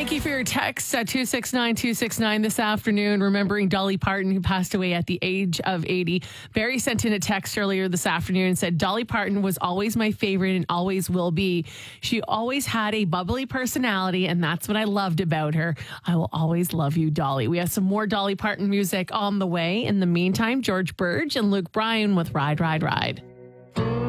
Thank you for your text at 269-269 this afternoon, remembering Dolly Parton, who passed away at the age of 80. Barry sent in a text earlier this afternoon and said, Dolly Parton was always my favorite and always will be. She always had a bubbly personality, and that's what I loved about her. I will always love you, Dolly. We have some more Dolly Parton music on the way. In the meantime, George Burge and Luke Bryan with Ride, Ride, Ride.